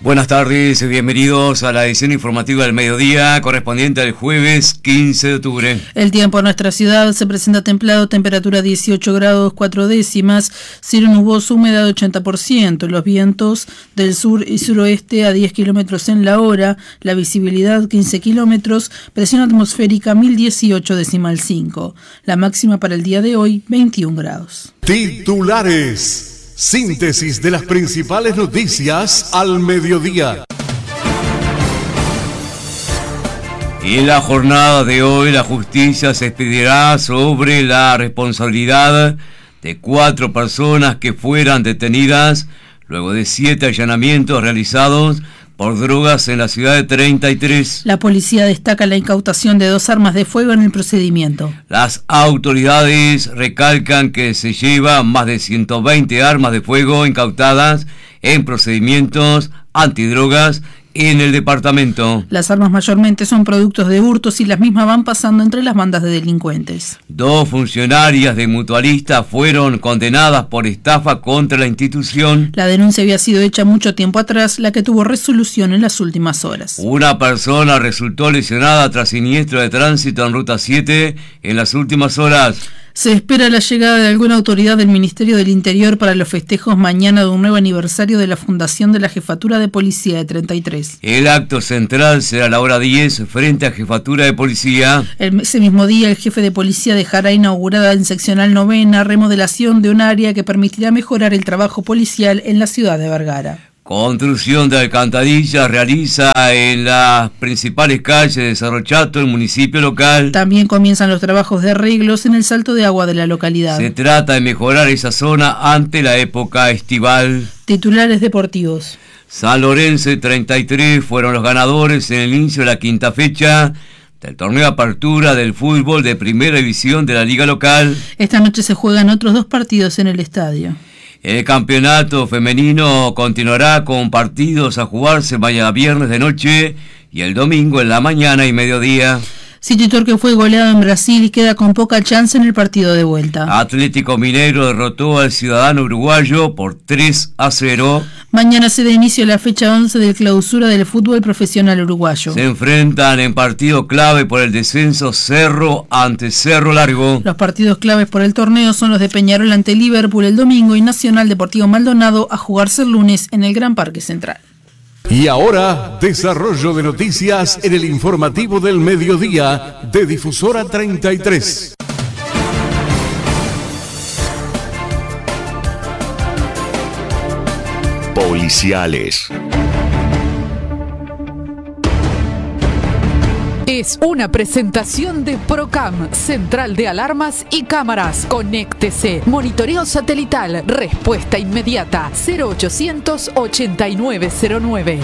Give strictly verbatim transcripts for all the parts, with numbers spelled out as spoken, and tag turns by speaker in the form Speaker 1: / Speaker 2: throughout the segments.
Speaker 1: Buenas tardes, bienvenidos a la edición informativa del mediodía correspondiente al jueves quince de octubre.
Speaker 2: El tiempo en nuestra ciudad se presenta templado, temperatura dieciocho grados cuatro décimas, cielo nuboso, humedad ochenta por ciento, los vientos del sur y suroeste a diez kilómetros en la hora, la visibilidad quince kilómetros, presión atmosférica mil dieciocho decimal cinco, la máxima para el día de hoy veintiún grados.
Speaker 3: Titulares. Síntesis de las principales noticias al mediodía.
Speaker 1: Y en la jornada de hoy la justicia se expedirá sobre la responsabilidad de cuatro personas que fueran detenidas luego de siete allanamientos realizados por drogas en la ciudad de treinta y tres.
Speaker 2: La policía destaca la incautación de dos armas de fuego en el procedimiento.
Speaker 1: Las autoridades recalcan que se lleva más de ciento veinte armas de fuego incautadas en procedimientos antidrogas en el departamento.
Speaker 2: Las armas mayormente son productos de hurtos y las mismas van pasando entre las bandas de delincuentes.
Speaker 1: Dos funcionarias de Mutualista fueron condenadas por estafa contra la institución.
Speaker 2: La denuncia había sido hecha mucho tiempo atrás, la que tuvo resolución en las últimas horas.
Speaker 1: Una persona resultó lesionada tras siniestro de tránsito en Ruta siete en las últimas horas.
Speaker 2: Se espera la llegada de alguna autoridad del Ministerio del Interior para los festejos mañana de un nuevo aniversario de la fundación de la Jefatura de Policía de treinta y tres.
Speaker 1: El acto central será a la hora diez frente a Jefatura de Policía.
Speaker 2: El, ese mismo día el jefe de policía dejará inaugurada en seccional novena remodelación de un área que permitirá mejorar el trabajo policial en la ciudad de Vergara.
Speaker 1: Construcción de alcantarillas realiza en las principales calles de Cerro Chato, el municipio local.
Speaker 2: También comienzan los trabajos de arreglos en el salto de agua de la localidad.
Speaker 1: Se trata de mejorar esa zona ante la época estival.
Speaker 2: Titulares deportivos.
Speaker 1: San Lorenzo y treinta y tres fueron los ganadores en el inicio de la quinta fecha del torneo de apertura del fútbol de primera división de la liga local.
Speaker 2: Esta noche se juegan otros dos partidos en el estadio.
Speaker 1: El campeonato femenino continuará con partidos a jugarse mañana viernes de noche y el domingo en la mañana y mediodía.
Speaker 2: City Torque fue goleado en Brasil y queda con poca chance en el partido de vuelta.
Speaker 1: Atlético Mineiro derrotó al Ciudadano Uruguayo por tres a cero.
Speaker 2: Mañana se da inicio la fecha once del clausura del fútbol profesional uruguayo.
Speaker 1: Se enfrentan en partido clave por el descenso Cerro ante Cerro Largo.
Speaker 2: Los partidos claves por el torneo son los de Peñarol ante Liverpool el domingo y Nacional Deportivo Maldonado a jugarse el lunes en el Gran Parque Central.
Speaker 3: Y ahora, desarrollo de noticias en el informativo del mediodía de Difusora treinta y tres.
Speaker 4: Policiales.
Speaker 5: Es una presentación de Procam, Central de Alarmas y Cámaras. Conéctese. Monitoreo satelital. Respuesta inmediata. cero ochocientos ochenta y nueve cero nueve.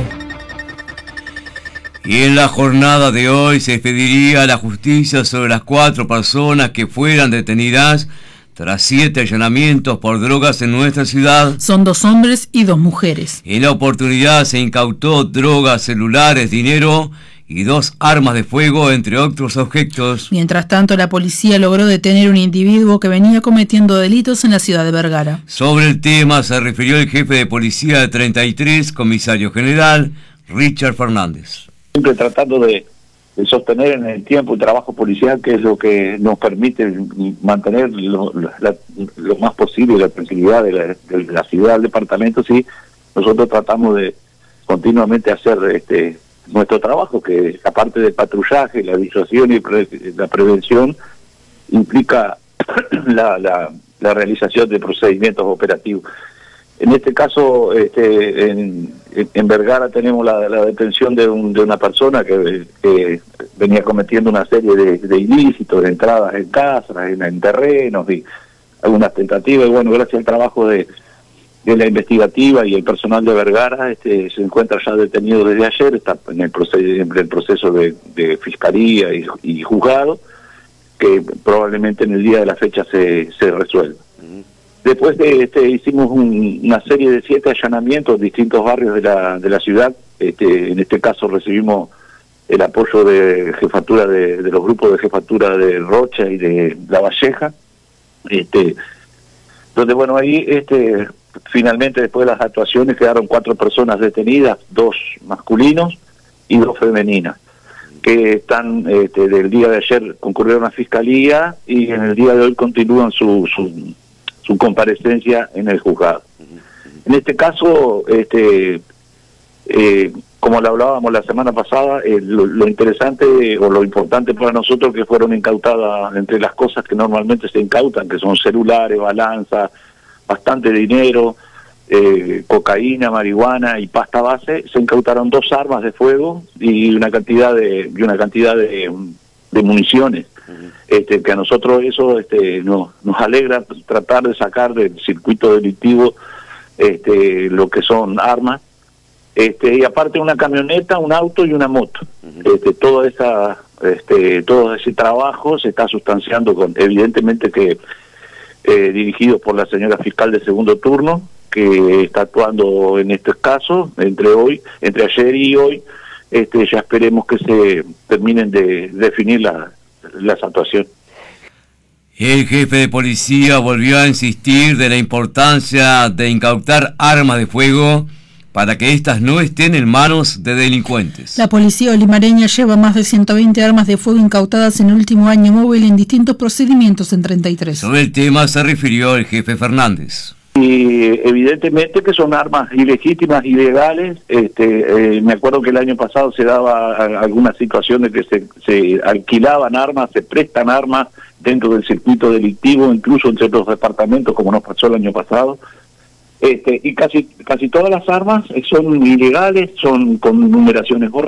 Speaker 1: Y en la jornada de hoy se expediría a la justicia sobre las cuatro personas que fueran detenidas tras siete allanamientos por drogas en nuestra ciudad.
Speaker 2: Son dos hombres y dos mujeres.
Speaker 1: En la oportunidad se incautó drogas, celulares, dinero y dos armas de fuego, entre otros objetos.
Speaker 2: Mientras tanto, la policía logró detener un individuo que venía cometiendo delitos en la ciudad de Vergara.
Speaker 1: Sobre el tema se refirió el jefe de policía de treinta y tres, comisario general Richard Fernández.
Speaker 6: Siempre tratando de, de sostener en el tiempo el trabajo policial, que es lo que nos permite mantener lo, lo, la, lo más posible la tranquilidad de la, de la ciudad, del departamento. Sí, nosotros tratamos de continuamente hacer este nuestro trabajo, que aparte del patrullaje, la disuasión y pre, la prevención, implica la, la, la realización de procedimientos operativos. En este caso, este, en, en Vergara tenemos la, la detención de, un, de una persona que, que venía cometiendo una serie de, de ilícitos, de entradas en casas, en, en terrenos y algunas tentativas. Y bueno, gracias al trabajo de, de la investigativa y el personal de Vergara, este, se encuentra ya detenido desde ayer, está en el proceso, en el proceso de, de fiscalía y, y juzgado, que probablemente en el día de la fecha se, se resuelva. Después de este hicimos un, una serie de siete allanamientos en distintos barrios de la, de la ciudad. Este, en este caso recibimos el apoyo de jefatura de, de los grupos de jefatura de Rocha y de La Valleja, este, donde bueno ahí este finalmente después de las actuaciones quedaron cuatro personas detenidas, dos masculinos y dos femeninas, que están este, del día de ayer concurrieron a fiscalía y en el día de hoy continúan su, su, su comparecencia en el juzgado. En este caso, este, eh, como lo hablábamos la semana pasada, eh, lo, lo interesante o lo importante para nosotros que fueron incautadas entre las cosas que normalmente se incautan, que son celulares, balanzas, bastante dinero, eh, cocaína, marihuana y pasta base, se incautaron dos armas de fuego y una cantidad de y una cantidad de, de municiones. Uh-huh. Este, que a nosotros eso este, nos, nos alegra tratar de sacar del circuito delictivo este, lo que son armas, este, y aparte una camioneta, un auto y una moto. Uh-huh. Este, toda esa, este, todo ese trabajo se está sustanciando con, evidentemente que eh, dirigido por la señora fiscal de segundo turno, que está actuando en este caso, entre hoy, entre ayer y hoy, este, ya esperemos que se terminen de definir la, las actuaciones.
Speaker 1: El jefe de policía volvió a insistir de la importancia de incautar armas de fuego para que éstas no estén en manos de delincuentes.
Speaker 2: La policía olimareña lleva más de ciento veinte armas de fuego incautadas en el último año móvil en distintos procedimientos en treinta y tres.
Speaker 1: Sobre el tema se refirió el jefe Fernández.
Speaker 6: Y evidentemente que son armas ilegítimas, ilegales. Este, eh, me acuerdo que el año pasado se daba alguna situación de que se, se alquilaban armas, se prestan armas dentro del circuito delictivo, incluso entre los departamentos, como nos pasó el año pasado. Este, y casi casi todas las armas son ilegales, son con numeraciones borradas.